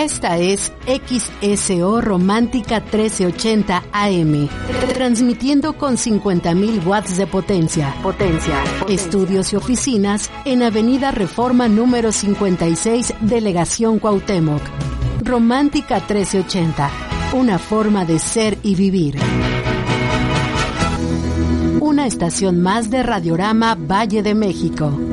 Esta es XSO Romántica 1380 AM, transmitiendo con 50.000 watts de potencia. Estudios y oficinas en Avenida Reforma número 56, Delegación Cuauhtémoc. Romántica 1380, una forma de ser y vivir. Una estación más de Radiorama Valle de México.